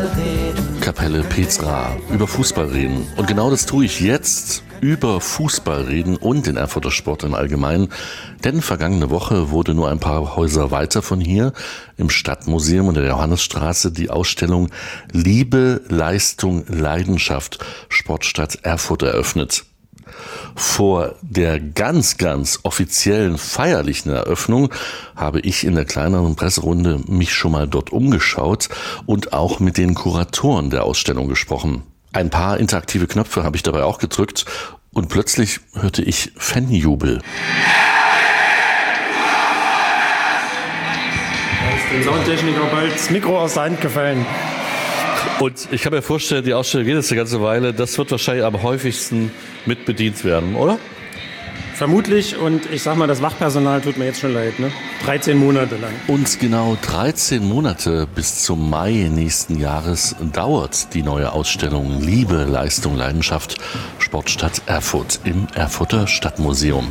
reden. Kapelle Petra, über Fußball reden. Und genau das tue ich jetzt, über Fußball reden und den Erfurter Sport im Allgemeinen. Denn vergangene Woche wurde nur ein paar Häuser weiter von hier im Stadtmuseum und der Johannesstraße die Ausstellung Liebe, Leistung, Leidenschaft Sportstadt Erfurt eröffnet. Vor der ganz offiziellen feierlichen Eröffnung habe ich in der kleineren Presserunde mich schon mal dort umgeschaut und auch mit den Kuratoren der Ausstellung gesprochen. Ein paar interaktive Knöpfe habe ich dabei auch gedrückt und plötzlich hörte ich Fanjubel. Da ist dem Soundtechniker bald das Mikro aus der Hand gefallen. Und ich kann mir vorstellen, die Ausstellung geht jetzt eine ganze Weile. Das wird wahrscheinlich am häufigsten mit bedient werden, oder? Vermutlich. Und ich sag mal, das Wachpersonal tut mir jetzt schon leid, ne? 13 Monate lang. Und genau 13 Monate bis zum Mai nächsten Jahres dauert die neue Ausstellung Liebe, Leistung, Leidenschaft Sportstadt Erfurt im Erfurter Stadtmuseum.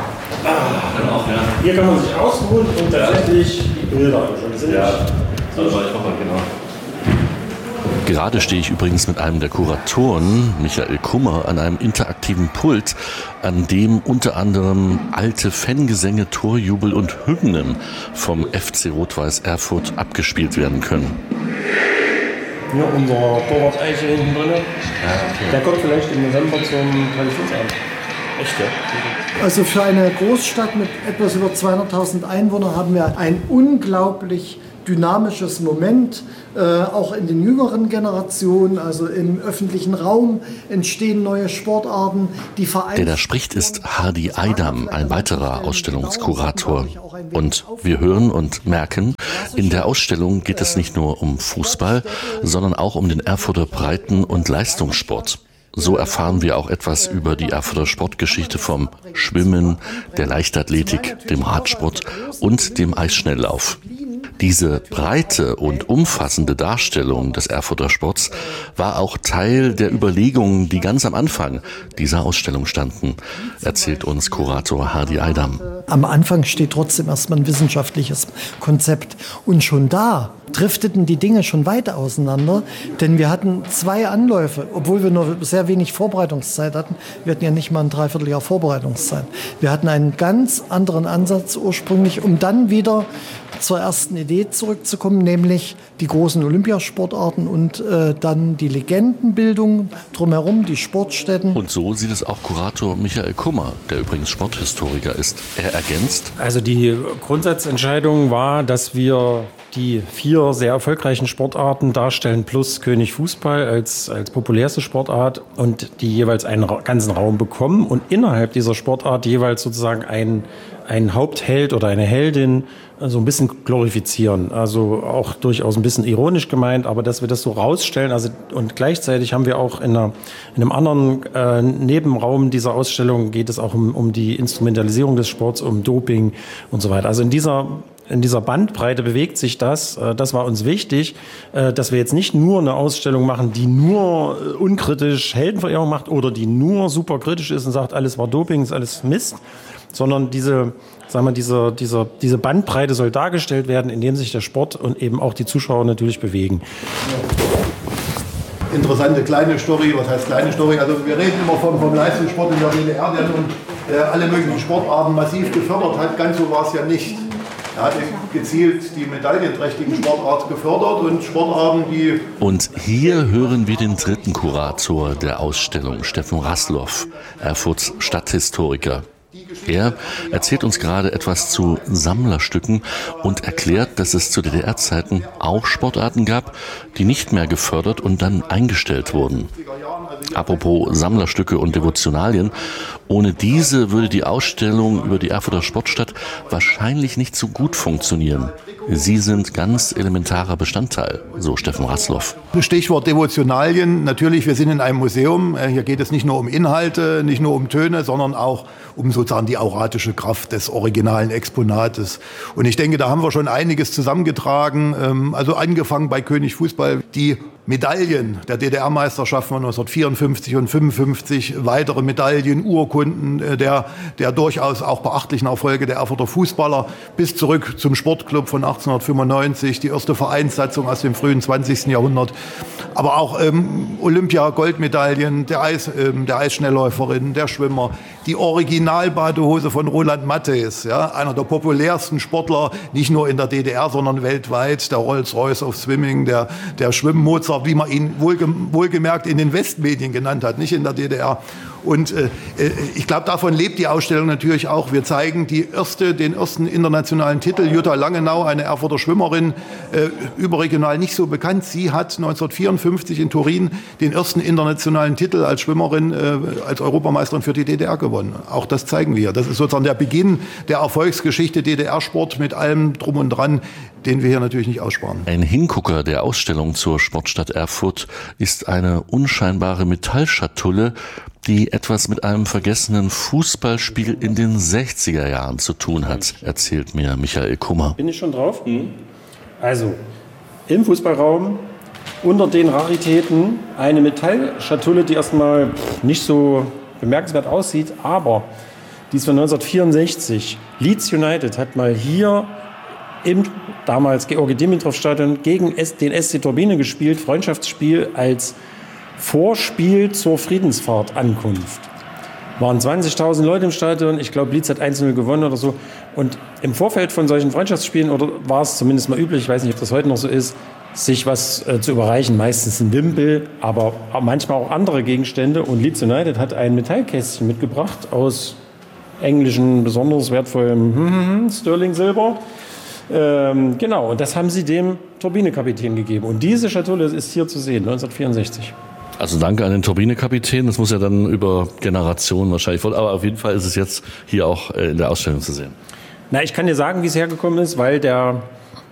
Hier kann man sich ausruhen und tatsächlich die Bilder anschauen. Das war ich auch genau. Gerade stehe ich übrigens mit einem der Kuratoren, Michael Kummer, an einem interaktiven Pult, an dem unter anderem alte Fangesänge, Torjubel und Hymnen vom FC Rot-Weiß Erfurt abgespielt werden können. Hier unser Torwart Eiche hinten drin. Ja, okay. Der kommt vielleicht im November zum Traditionsabend. Echt, ja? Also für eine Großstadt mit etwas über 200.000 Einwohnern haben wir ein unglaublich dynamisches Moment, auch in den jüngeren Generationen, also im öffentlichen Raum entstehen neue Sportarten. Der da spricht, ist Hardy Eidam, ein weiterer Ausstellungskurator. Und wir hören und merken, in der Ausstellung geht es nicht nur um Fußball, sondern auch um den Erfurter Breiten- und Leistungssport. So erfahren wir auch etwas über die Erfurter Sportgeschichte vom Schwimmen, der Leichtathletik, dem Radsport und dem Eisschnelllauf. Diese breite und umfassende Darstellung des Erfurter Sports war auch Teil der Überlegungen, die ganz am Anfang dieser Ausstellung standen, erzählt uns Kurator Hardy Eidam. Am Anfang steht trotzdem erstmal ein wissenschaftliches Konzept. Und schon da drifteten die Dinge schon weit auseinander, denn wir hatten 2 Anläufe, obwohl wir nur sehr wenig Vorbereitungszeit hatten. Wir hatten ja nicht mal ein Dreivierteljahr Vorbereitungszeit. Wir hatten einen ganz anderen Ansatz ursprünglich, um dann wieder zur ersten Idee zurückzukommen, nämlich die großen Olympiasportarten und dann die Legendenbildung drumherum, die Sportstätten. Und so sieht es auch Kurator Michael Kummer, der übrigens Sporthistoriker ist. Er ergänzt: Also die Grundsatzentscheidung war, dass wir die 4 sehr erfolgreichen Sportarten darstellen, plus König Fußball als populärste Sportart und die jeweils einen ganzen Raum bekommen und innerhalb dieser Sportart jeweils sozusagen einen Hauptheld oder eine Heldin so ein bisschen glorifizieren. Also auch durchaus ein bisschen ironisch gemeint, aber dass wir das so rausstellen. Also, und gleichzeitig haben wir auch in einem anderen Nebenraum dieser Ausstellung geht es auch um die Instrumentalisierung des Sports, um Doping und so weiter. Also in dieser Bandbreite bewegt sich das. Das war uns wichtig, dass wir jetzt nicht nur eine Ausstellung machen, die nur unkritisch Heldenverehrung macht oder die nur super kritisch ist und sagt, alles war Doping, ist alles Mist, sondern diese Bandbreite soll dargestellt werden, indem sich der Sport und eben auch die Zuschauer natürlich bewegen. Interessante kleine Story, was heißt kleine Story? Also wir reden immer vom Leistungssport in der DDR, der nun alle möglichen Sportarten massiv gefördert hat. Ganz so war es ja nicht. Er hat gezielt die medaillenträchtigen Sportarten gefördert und Sportarten, die... Und hier hören wir den dritten Kurator der Ausstellung, Steffen Raslow, Erfurts Stadthistoriker. Er erzählt uns gerade etwas zu Sammlerstücken und erklärt, dass es zu DDR-Zeiten auch Sportarten gab, die nicht mehr gefördert und dann eingestellt wurden. Apropos Sammlerstücke und Devotionalien, ohne diese würde die Ausstellung über die Erfurter Sportstadt wahrscheinlich nicht so gut funktionieren. Sie sind ganz elementarer Bestandteil, so Steffen Raslow. Stichwort Devotionalien. Natürlich, wir sind in einem Museum. Hier geht es nicht nur um Inhalte, nicht nur um Töne, sondern auch um sozusagen die auratische Kraft des originalen Exponates. Und ich denke, da haben wir schon einiges zusammengetragen. Also angefangen bei König Fußball, die Medaillen der DDR-Meisterschaften von 1954 und 55, weitere Medaillen, Urkunden der durchaus auch beachtlichen Erfolge der Erfurter Fußballer bis zurück zum Sportclub von 1895, die erste Vereinssatzung aus dem frühen 20. Jahrhundert, aber auch Olympia-Goldmedaillen der Eisschnellläuferin, der Schwimmer, die Originalbadehose von Roland Matthes, ja, einer der populärsten Sportler, nicht nur in der DDR, sondern weltweit, der Rolls-Royce of Swimming, der Schwimm-Mozart, wie man ihn wohlgemerkt in den Westmedien genannt hat, nicht in der DDR. Und ich glaube, davon lebt die Ausstellung natürlich auch. Wir zeigen den ersten internationalen Titel. Jutta Langenau, eine Erfurter Schwimmerin, überregional nicht so bekannt. Sie hat 1954 in Turin den ersten internationalen Titel als Schwimmerin, als Europameisterin für die DDR gewonnen. Auch das zeigen wir. Das ist sozusagen der Beginn der Erfolgsgeschichte DDR-Sport mit allem Drum und Dran, den wir hier natürlich nicht aussparen. Ein Hingucker der Ausstellung zur Sportstadt Erfurt ist eine unscheinbare Metallschatulle, die etwas mit einem vergessenen Fußballspiel in den 60er Jahren zu tun hat, erzählt mir Michael Kummer. Bin ich schon drauf? Also, im Fußballraum unter den Raritäten eine Metallschatulle, die erstmal nicht so bemerkenswert aussieht, aber die ist von 1964. Leeds United hat mal hier im damals Georgi-Dimitrov-Stadion gegen den SC Turbine gespielt, Freundschaftsspiel als Vorspiel zur Friedensfahrt-Ankunft. Waren 20.000 Leute im Stadion. Ich glaube, Leeds hat 1-0 gewonnen oder so. Und im Vorfeld von solchen Freundschaftsspielen, oder war es zumindest mal üblich, ich weiß nicht, ob das heute noch so ist, sich was zu überreichen. Meistens ein Wimpel, aber manchmal auch andere Gegenstände. Und Leeds United hat ein Metallkästchen mitgebracht aus englischen, besonders wertvollem Sterling-Silber. Genau, und das haben sie dem Turbinekapitän gegeben. Und diese Schatulle ist hier zu sehen, 1964. Also danke an den Turbinekapitän. Das muss ja dann über Generationen wahrscheinlich, aber auf jeden Fall ist es jetzt hier auch in der Ausstellung zu sehen. Na, ich kann dir sagen, wie es hergekommen ist, weil der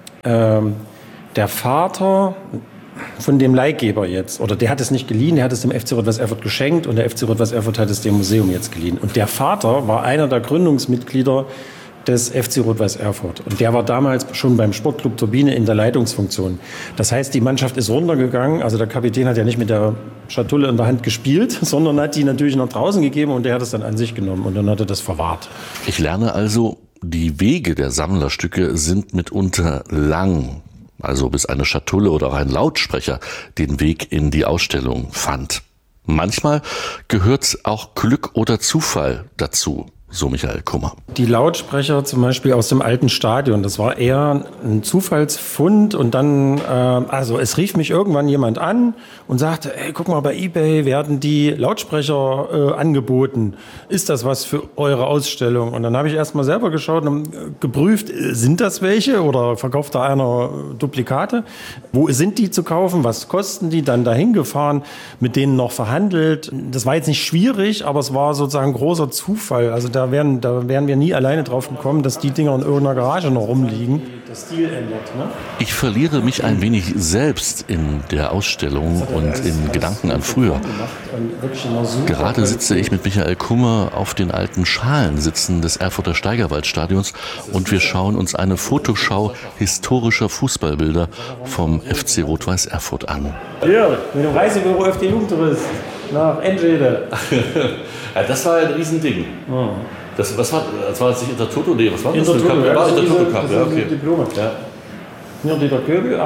Vater von dem Leihgeber jetzt, oder der hat es nicht geliehen, der hat es dem FC Rot-Weiß Erfurt geschenkt und der FC Rot-Weiß Erfurt hat es dem Museum jetzt geliehen. Und der Vater war einer der Gründungsmitglieder des FC Rot-Weiß Erfurt. Und der war damals schon beim Sportclub Turbine in der Leitungsfunktion. Das heißt, die Mannschaft ist runtergegangen. Also der Kapitän hat ja nicht mit der Schatulle in der Hand gespielt, sondern hat die natürlich nach draußen gegeben und der hat es dann an sich genommen und dann hat er das verwahrt. Ich lerne also, die Wege der Sammlerstücke sind mitunter lang. Also bis eine Schatulle oder auch ein Lautsprecher den Weg in die Ausstellung fand. Manchmal gehört auch Glück oder Zufall dazu. So Michael Kummer. Die Lautsprecher zum Beispiel aus dem alten Stadion, das war eher ein Zufallsfund und dann, also es rief mich irgendwann jemand an und sagte, ey, guck mal, bei eBay werden die Lautsprecher angeboten. Ist das was für eure Ausstellung? Und dann habe ich erst mal selber geschaut und geprüft, sind das welche oder verkauft da einer Duplikate? Wo sind die zu kaufen? Was kosten die? Dann dahin gefahren, mit denen noch verhandelt. Das war jetzt nicht schwierig, aber es war sozusagen großer Zufall. Also da wären wir nie alleine drauf gekommen, dass die Dinger in irgendeiner Garage noch rumliegen. Der Stil ändert, ne? Ich verliere mich ein wenig selbst in der Ausstellung und in Gedanken an früher. Gerade sitze ich mit Michael Kummer auf den alten Schalensitzen des Erfurter Steigerwaldstadions und wir schauen uns eine Fotoschau historischer Fußballbilder vom FC Rot-Weiß Erfurt an. Hier, mit dem Reisebüro auf die Jugendtourist nach Enschede. Ja, das war ein Riesending. Oh. Das war jetzt nicht Intertoto? Nee, was war das? Intertoto, das ja, okay. Diplome. Ja. Hier Dieter Köbel,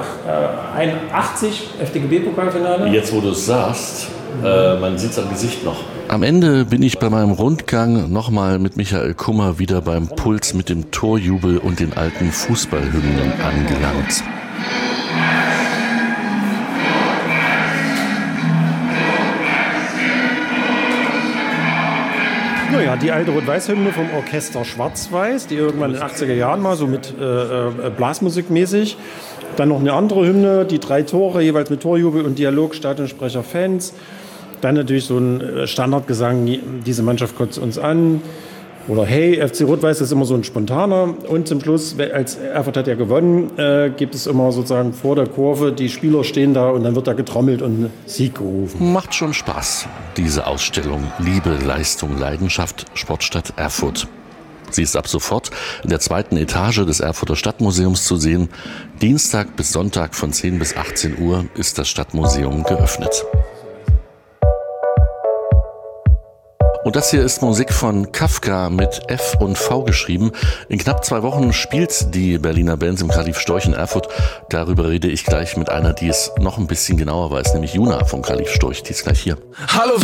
81 FDGB-Pokalfinale. Jetzt, wo du es sagst, man sieht es am Gesicht noch. Am Ende bin ich bei meinem Rundgang nochmal mit Michael Kummer wieder beim Puls mit dem Torjubel und den alten Fußballhymnen angelangt. Naja, die alte Rot-Weiß-Hymne vom Orchester Schwarz-Weiß, die irgendwann in den 80er Jahren mal so mit Blasmusikmäßig. Dann noch eine andere Hymne, die 3 Tore, jeweils mit Torjubel und Dialog, Stadionsprecher, Fans. Dann natürlich so ein Standardgesang, diese Mannschaft kotzt uns an. Oder hey, FC Rot-Weiß, das ist immer so ein spontaner. Und zum Schluss, als Erfurt hat ja gewonnen, gibt es immer sozusagen vor der Kurve, die Spieler stehen da und dann wird da getrommelt und Sieg gerufen. Macht schon Spaß, diese Ausstellung. Liebe, Leistung, Leidenschaft, Sportstadt Erfurt. Sie ist ab sofort in der 2. Etage des Erfurter Stadtmuseums zu sehen. Dienstag bis Sonntag von 10 bis 18 Uhr ist das Stadtmuseum geöffnet. Und das hier ist Musik von Kafka mit F und V geschrieben. In knapp 2 Wochen spielt die Berliner Band im Kalif Storch in Erfurt. Darüber rede ich gleich mit einer, die es noch ein bisschen genauer weiß, nämlich Juna vom Kalif Storch. Die ist gleich hier. Hallo.